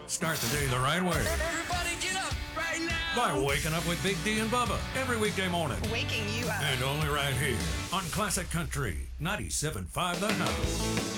Start the day the right way Everybody get up right now. by waking up with Big D and Bubba every weekday morning. Waking you up. And only right here on Classic Country 97.5 The House.